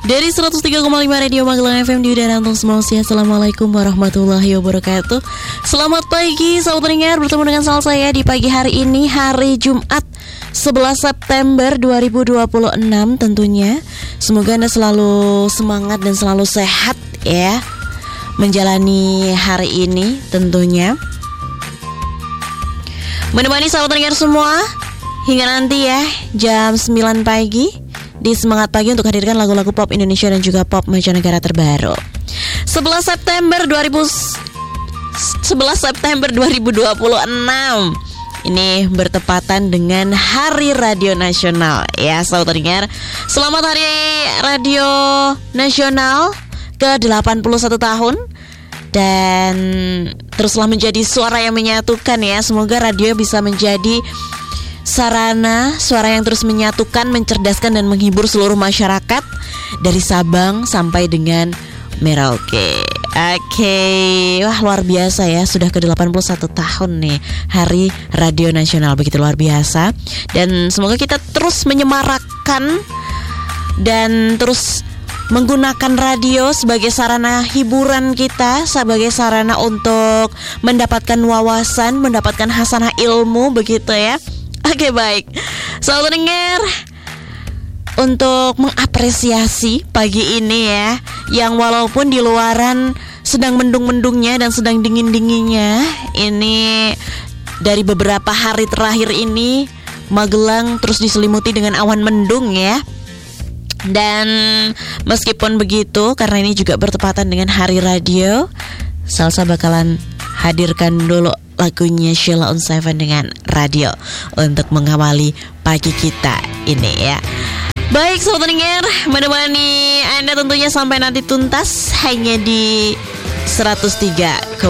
Dari 103,5 Radio Magelang FM di udara untuk semua usia. Assalamualaikum warahmatullahi wabarakatuh. Selamat pagi sahabat pendengar, bertemu dengan saya di pagi hari ini, hari Jumat 11 September 2026 tentunya. Semoga Anda selalu semangat dan selalu sehat ya menjalani hari ini tentunya. Menemani sahabat pendengar semua hingga nanti ya jam 9 pagi di Semangat Pagi untuk hadirkan lagu-lagu pop Indonesia dan juga pop mancanegara terbaru. 11 September 2026 ini bertepatan dengan Hari Radio Nasional ya sahabat pendengar. Selamat Hari Radio Nasional ke-81 tahun. Dan teruslah menjadi suara yang menyatukan ya. Semoga radio bisa menjadi sarana, suara yang terus menyatukan, mencerdaskan dan menghibur seluruh masyarakat dari Sabang sampai dengan Merauke. Oke, wah luar biasa ya, sudah ke-81 tahun nih Hari Radio Nasional, begitu luar biasa. Dan semoga kita terus menyemarakkan dan terus menggunakan radio sebagai sarana hiburan kita, sebagai sarana untuk mendapatkan wawasan, mendapatkan hasanah ilmu begitu ya. Oke baik, sahabat pendengar, untuk mengapresiasi pagi ini ya, yang walaupun di luaran sedang mendung-mendungnya dan sedang dingin-dinginnya, ini dari beberapa hari terakhir ini Magelang terus diselimuti dengan awan mendung ya. Dan meskipun begitu, karena ini juga bertepatan dengan Hari Radio, Salsa bakalan hadirkan dulu lagunya Sheila on 7 dengan radio untuk mengawali pagi kita ini ya. Baik sahabat pendengar, menemani Anda tentunya sampai nanti tuntas hanya di 103,5